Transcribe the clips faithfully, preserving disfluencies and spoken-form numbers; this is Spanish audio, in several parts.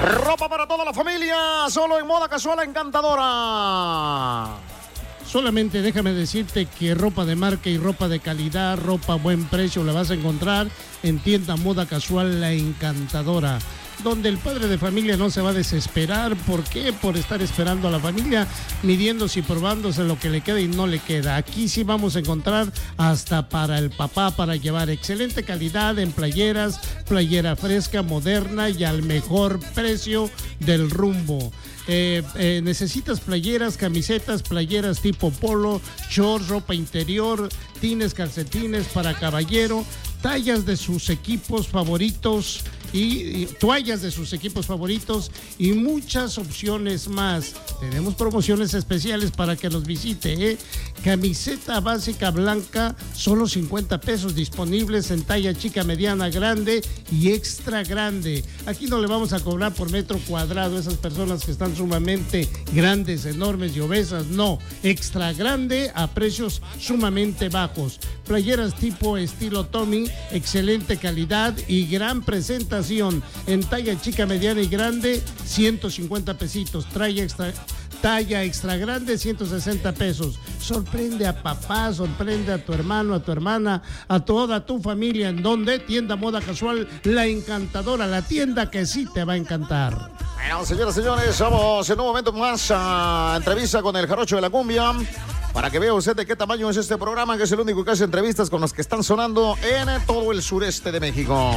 Ropa para toda la familia, solo en Moda Casual Encantadora. Solamente déjame decirte que ropa de marca y ropa de calidad, ropa a buen precio la vas a encontrar en tienda Moda Casual La Encantadora, donde el padre de familia no se va a desesperar. ¿Por qué? Por estar esperando a la familia, midiéndose y probándose lo que le queda y no le queda. Aquí sí vamos a encontrar hasta para el papá, para llevar excelente calidad en playeras, playera fresca, moderna y al mejor precio del rumbo. Eh, eh, necesitas playeras, camisetas, playeras tipo polo, shorts, ropa interior, tines, calcetines para caballero, tallas de sus equipos favoritos y, y toallas de sus equipos favoritos y muchas opciones más. Tenemos promociones especiales para que nos visite, ¿eh? Camiseta básica blanca, solo cincuenta pesos, disponibles en talla chica, mediana, grande y extra grande. Aquí no le vamos a cobrar por metro cuadrado, esas personas que están sumamente grandes, enormes y obesas, no. Extra grande a precios sumamente bajos. Playeras tipo estilo Tommy, excelente calidad y gran presentación en talla chica, mediana y grande, ciento cincuenta pesitos. Talla extra, talla extra grande, ciento sesenta pesos. Sorprende a papá, sorprende a tu hermano, a tu hermana, a toda tu familia. ¿En dónde? Tienda Moda Casual La Encantadora, la tienda que sí te va a encantar. Bueno, señoras y señores, vamos en un momento más a entrevista con el Jarocho de la Cumbia, para que vea usted de qué tamaño es este programa, que es el único que hace entrevistas con los que están sonando en todo el sureste de México.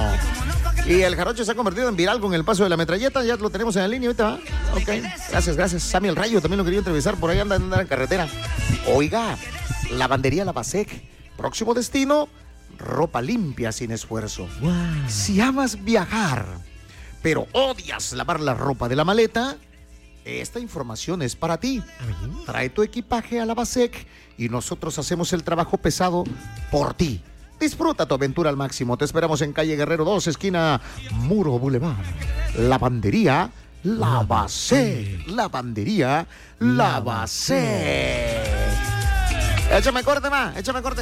Y el Jarocho se ha convertido en viral con el paso de la metralleta. Ya lo tenemos en la línea ahorita, ¿va? Ok, gracias, gracias. Sammy el Rayo también lo quería entrevistar, por ahí anda, anda en carretera. Oiga, Lavandería Lavasec, próximo destino, ropa limpia sin esfuerzo. Wow. Si amas viajar, pero odias lavar la ropa de la maleta, esta información es para ti. Trae tu equipaje a Lavasec y nosotros hacemos el trabajo pesado por ti. Disfruta tu aventura al máximo. Te esperamos en calle Guerrero dos, esquina Muro Boulevard. Lavandería Lavasec. Lavandería Lavasec. Échame corte, ma. Échame corte.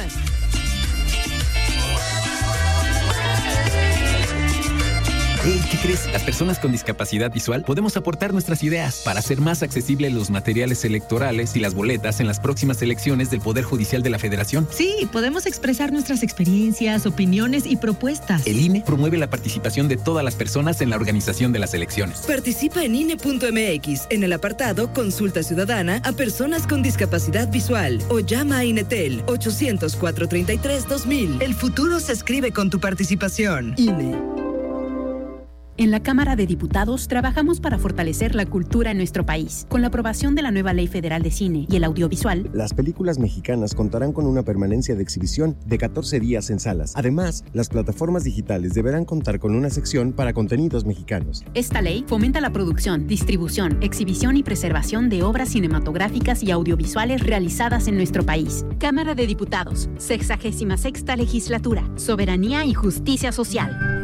Hey, ¿qué crees? Las personas con discapacidad visual podemos aportar nuestras ideas para hacer más accesibles los materiales electorales y las boletas en las próximas elecciones del Poder Judicial de la Federación. Sí, podemos expresar nuestras experiencias, opiniones y propuestas. El I N E promueve la participación de todas las personas en la organización de las elecciones. Participa en I N E punto M X en el apartado Consulta Ciudadana a personas con discapacidad visual o llama a INETEL ochocientos, cuatrocientos treinta y tres, dos mil. El futuro se escribe con tu participación. I N E. En la Cámara de Diputados trabajamos para fortalecer la cultura en nuestro país. Con la aprobación de la nueva Ley Federal de Cine y el Audiovisual, las películas mexicanas contarán con una permanencia de exhibición de catorce días en salas. Además, las plataformas digitales deberán contar con una sección para contenidos mexicanos. Esta ley fomenta la producción, distribución, exhibición y preservación de obras cinematográficas y audiovisuales realizadas en nuestro país. Cámara de Diputados, sexagésima sexta legislatura, soberanía y justicia social.